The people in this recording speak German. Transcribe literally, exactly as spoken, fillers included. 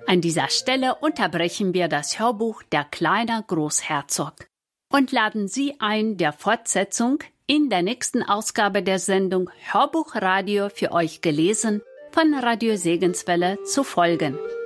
An dieser Stelle unterbrechen wir das Hörbuch Der kleine Großherzog und laden Sie ein, der Fortsetzung in der nächsten Ausgabe der Sendung Hörbuchradio für euch gelesen von Radio Segenswelle zu folgen.